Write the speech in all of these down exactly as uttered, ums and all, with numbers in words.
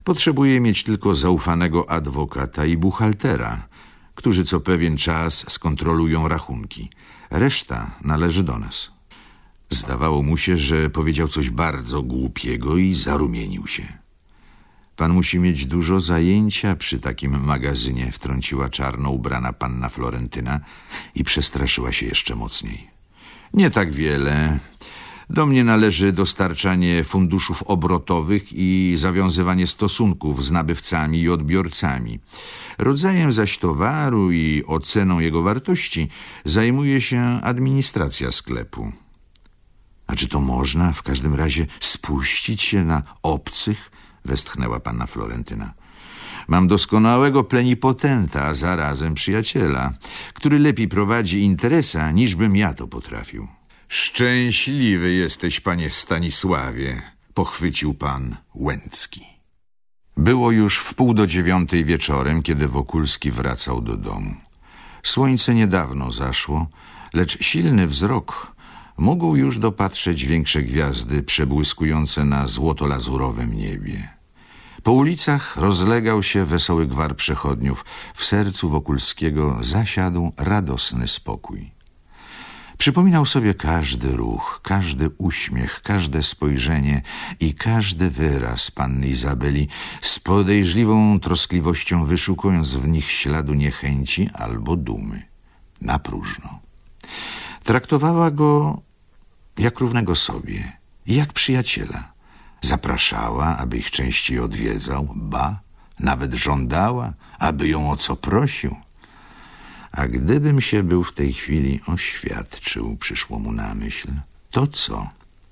Potrzebuję mieć tylko zaufanego adwokata i buchaltera, którzy co pewien czas skontrolują rachunki. Reszta należy do nas. Zdawało mu się, że powiedział coś bardzo głupiego i zarumienił się. Pan musi mieć dużo zajęcia przy takim magazynie, wtrąciła czarno ubrana panna Florentyna i przestraszyła się jeszcze mocniej. Nie tak wiele. Do mnie należy dostarczanie funduszów obrotowych i zawiązywanie stosunków z nabywcami i odbiorcami. Rodzajem zaś towaru i oceną jego wartości zajmuje się administracja sklepu. A czy to można w każdym razie spuścić się na obcych? Westchnęła panna Florentyna. Mam doskonałego plenipotenta, a zarazem przyjaciela, który lepiej prowadzi interesa, niż bym ja to potrafił. Szczęśliwy jesteś, panie Stanisławie, pochwycił pan Łęcki. Było już w pół do dziewiątej wieczorem, kiedy Wokulski wracał do domu. Słońce niedawno zaszło, lecz silny wzrok mógł już dopatrzeć większe gwiazdy przebłyskujące na złoto-lazurowym niebie. Po ulicach rozlegał się wesoły gwar przechodniów. W sercu Wokulskiego zasiadł radosny spokój. Przypominał sobie każdy ruch, każdy uśmiech, każde spojrzenie i każdy wyraz panny Izabeli, z podejrzliwą troskliwością wyszukując w nich śladu niechęci albo dumy. Na próżno. Traktowała go jak równego sobie i jak przyjaciela. Zapraszała, aby ich częściej odwiedzał, ba, nawet żądała, aby ją o co prosił. A gdybym się był w tej chwili oświadczył, przyszło mu na myśl, to co?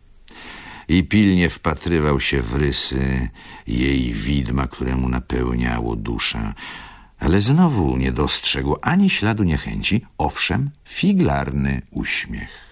I pilnie wpatrywał się w rysy jej widma, któremu napełniało duszę, ale znowu nie dostrzegł ani śladu niechęci, owszem, figlarny uśmiech.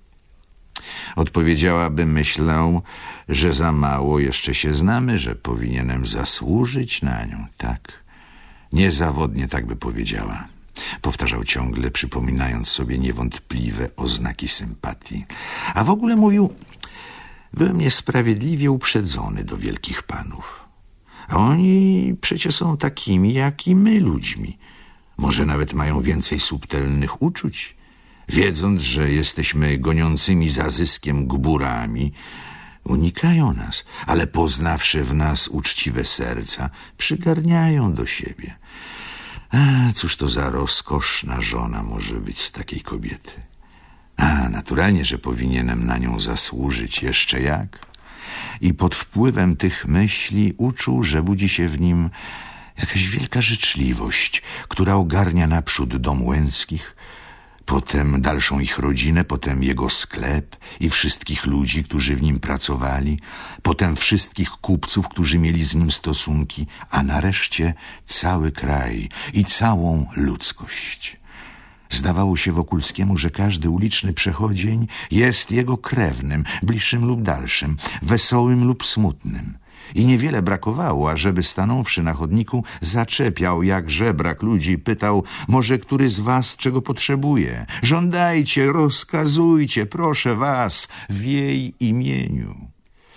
Odpowiedziałabym, myślał, że za mało jeszcze się znamy, że powinienem zasłużyć na nią, tak? Niezawodnie tak by powiedziała. Powtarzał ciągle, przypominając sobie niewątpliwe oznaki sympatii. A w ogóle mówił, byłem niesprawiedliwie uprzedzony do wielkich panów. A oni przecie są takimi, jak i my ludźmi. Może nawet mają więcej subtelnych uczuć. Wiedząc, że jesteśmy goniącymi za zyskiem gburami, unikają nas, ale poznawszy w nas uczciwe serca, przygarniają do siebie. A cóż to za rozkoszna żona może być z takiej kobiety? A naturalnie, że powinienem na nią zasłużyć, jeszcze jak? I pod wpływem tych myśli uczuł, że budzi się w nim jakaś wielka życzliwość, która ogarnia naprzód dom Łęckich, potem dalszą ich rodzinę, potem jego sklep i wszystkich ludzi, którzy w nim pracowali, potem wszystkich kupców, którzy mieli z nim stosunki, a nareszcie cały kraj i całą ludzkość. Zdawało się Wokulskiemu, że każdy uliczny przechodzień jest jego krewnym, bliższym lub dalszym, wesołym lub smutnym. I niewiele brakowało, ażeby stanąwszy na chodniku zaczepiał jak żebrak ludzi i pytał, może który z was czego potrzebuje? Żądajcie, rozkazujcie, proszę was, w jej imieniu.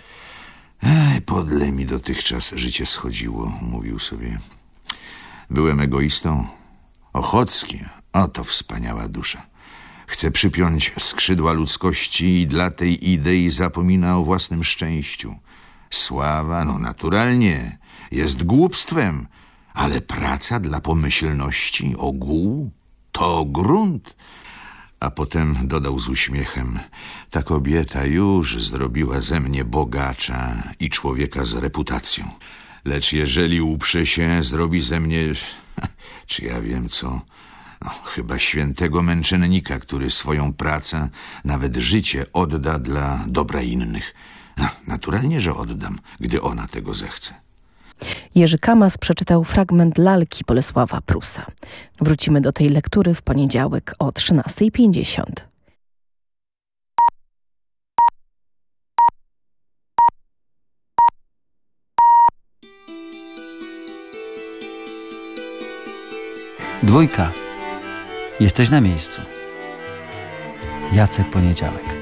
Ej, podle mi dotychczas życie schodziło, mówił sobie. Byłem egoistą. Ochocki, oto wspaniała dusza. Chce przypiąć skrzydła ludzkości i dla tej idei zapomina o własnym szczęściu. Sława, no naturalnie, jest głupstwem, ale praca dla pomyślności, ogółu, to grunt. A potem dodał z uśmiechem, ta kobieta już zrobiła ze mnie bogacza i człowieka z reputacją. Lecz jeżeli uprze się, zrobi ze mnie, czy ja wiem co, no, chyba świętego męczennika, który swoją pracę, nawet życie odda dla dobra innych. No, naturalnie, że oddam, gdy ona tego zechce. Jerzy Kamas przeczytał fragment lalki Bolesława Prusa. Wrócimy do tej lektury w poniedziałek o trzynastej pięćdziesiąt. Dwójka. Jesteś na miejscu. Jacek Poniedziałek.